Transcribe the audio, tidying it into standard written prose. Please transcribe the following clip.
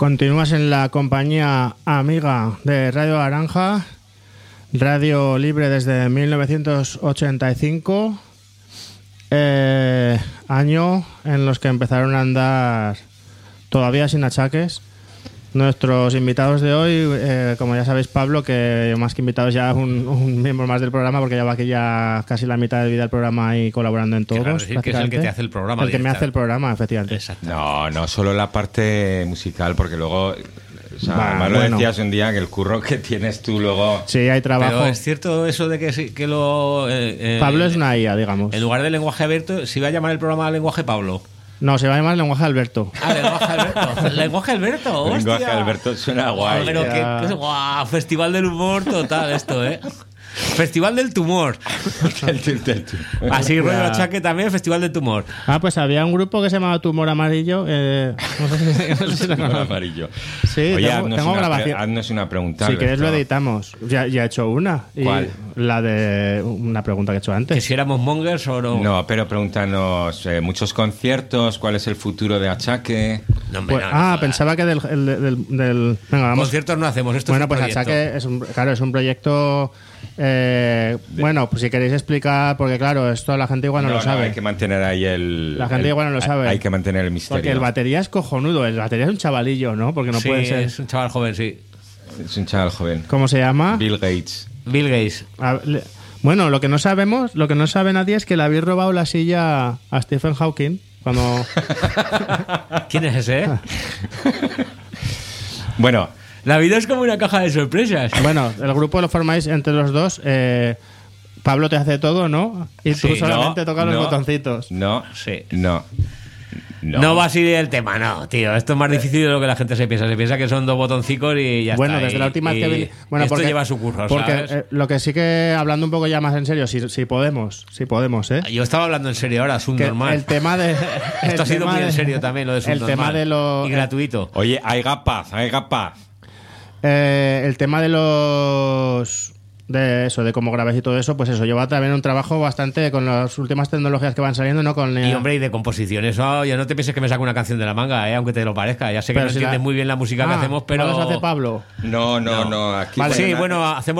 Continúas en la compañía amiga de Radio Naranja, radio libre desde 1985, año en los que empezaron a andar todavía sin achaques. Nuestros invitados de hoy, como ya sabéis, Pablo, que más que invitados ya es un miembro más del programa, porque lleva aquí ya casi la mitad de vida del programa y colaborando en todos. Claro, decir que es el que te hace el programa. El que me hace el programa, efectivamente. No solo la parte musical, porque luego... O sea, además lo decías un día, que el curro que tienes tú luego... Sí, hay trabajo. Pero es cierto eso de que, sí, que lo... Pablo es una IA, digamos. En lugar de lenguaje abierto, ¿se iba a llamar el programa lenguaje Pablo? No, se va a llamar lenguaje Alberto. Ah, lenguaje Alberto. Lenguaje Alberto, hostia. Lenguaje Alberto suena guay. Pero que guau, festival del humor total esto, ¿eh? Festival del tumor. Así rollo achaque también, festival del tumor. Ah, pues había un grupo que se llamaba Tumor Amarillo. No sé si Tumor Amarillo. Sí, oye, tengo grabación. Haznos una pregunta. Si quieres lo editamos. Ya he hecho una. ¿Cuál? La de una pregunta que he hecho antes. Que si éramos mongers o no. No, pero pregúntanos muchos conciertos, ¿cuál es el futuro de Achaque? No, pues, pensaba que del venga, vamos. Conciertos no hacemos esto. Bueno, es un pues Achaque es un proyecto. Bueno, pues si queréis explicar, porque claro, esto la gente igual no lo sabe. Hay que mantener ahí la gente igual no lo sabe. Hay que mantener el misterio. Porque el batería es cojonudo. El batería es un chavalillo, ¿no? Porque no puede ser. Es un chaval joven, sí. Es un chaval joven. ¿Cómo se llama? Bill Gates. Bill Gates. Bueno, lo que no sabe nadie es que le habéis robado la silla a Stephen Hawking cuando... ¿Quién es ese? Bueno, la vida es como una caja de sorpresas. Bueno, el grupo lo formáis entre los dos. Pablo te hace todo, ¿no? Y tú solamente tocas los botoncitos. No va así el tema, no, tío. Esto es más difícil de lo que la gente se piensa. Se piensa que son dos botoncicos y ya bueno, está. Desde la última vez que vi... Bueno, esto porque, lleva su curro, porque, ¿sabes? lo que sí que, hablando un poco ya más en serio, si podemos, ¿eh? Yo estaba hablando en serio ahora, subnormal. El tema de... Esto ha sido muy en serio también, lo de subnormal. El tema de lo... Y gratuito. Oye, haiga paz. El tema de los... De eso, de cómo grabes y todo eso, pues eso, lleva también un trabajo bastante con las últimas tecnologías que van saliendo, ¿no? Y hombre, y de composiciones, no, ya no te pienses que me saco una canción de la manga, aunque te lo parezca. Ya sé que no entiendes muy bien la música que hacemos, pero... ¿No los hace Pablo? No, aquí... Vale, sí, bueno, hacemos